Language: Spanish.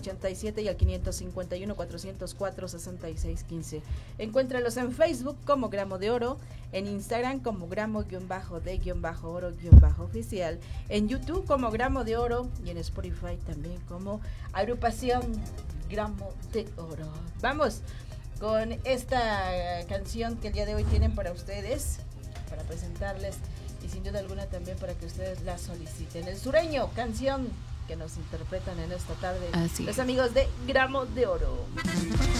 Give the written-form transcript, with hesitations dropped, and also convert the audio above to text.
87 y al 551-404-6615. Encuéntralos en Facebook como Gramo de Oro, en Instagram como Gramo-de-Oro-oficial, en YouTube como Gramo de Oro y en Spotify también como Agrupación Gramo de Oro. Vamos con esta canción que el día de hoy tienen para ustedes, para presentarles y sin duda alguna también para que ustedes la soliciten. El Sureño, canción que nos interpretan en esta tarde los amigos de Gramo de Oro.